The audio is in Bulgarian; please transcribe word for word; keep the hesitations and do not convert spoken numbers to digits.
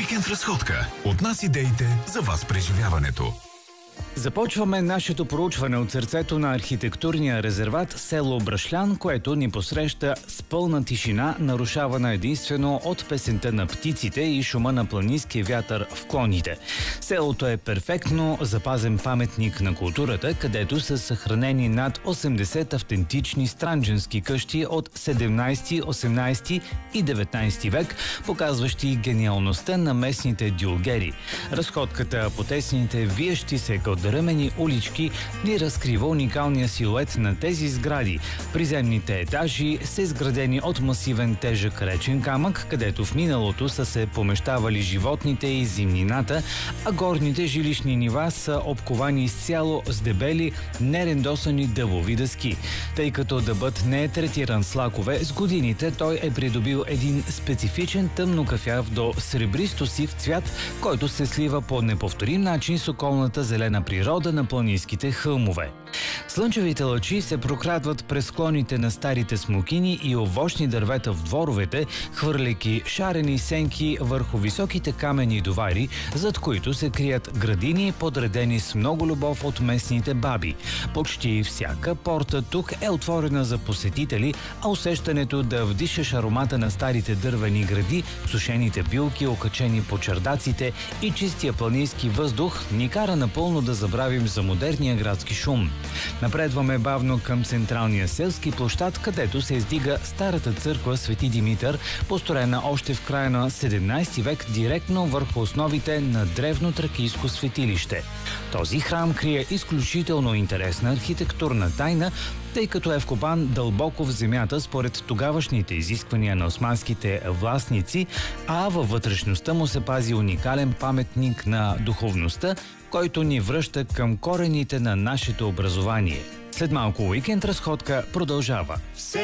Уикенд разходка. От нас идеите за вас преживяването. Започваме нашето проучване от сърцето на архитектурния резерват село Брашлян, което ни посреща с пълна тишина, нарушавана единствено от песента на птиците и шума на планинския вятър в клоните. Селото е перфектно запазен паметник на културата, където са съхранени над осемдесет автентични странджански къщи от седемнайсети, осемнайсети и деветнайсети век, показващи гениалността на местните дюлгери. Разходката по тесните виещи се гълдъръмени улички ни разкрива уникалния силует на тези сгради. Приземните етажи са изградени от масивен тежък речен камък, където в миналото са се помещавали животните и зимнината, а горните жилищни нива са обковани изцяло с дебели, нерендосани дъбови дъски. Тъй като дъбът не е третиран с лакове, с годините той е придобил един специфичен тъмно кафяв до сребристо сив цвят, който се слива по неповторим начин с околната зелена природа на планинските хълмове. Слънчевите лъчи се прокрадват през склоните на старите смокини и овощни дървета в дворовете, хвърляйки шарени сенки върху високите каменни довари, зад които се крият градини, подредени с много любов от местните баби. Почти всяка порта тук е отворена за посетители, а усещането да вдишаш аромата на старите дървени гради, сушените билки, окачени по чердаците и чистия планински въздух ни кара напълно да забравим за модерния градски шум. Напредваме бавно към централния селски площад, където се издига старата църква Свети Димитър, построена още в края на седемнайсети век директно върху основите на древно тракийско светилище. Този храм крие изключително интересна архитектурна тайна, тъй като е вкопан дълбоко в земята според тогавашните изисквания на османските властници, а във вътрешността му се пази уникален паметник на духовността, който ни връща към корените на нашето образование. След малко уикенд разходка продължава.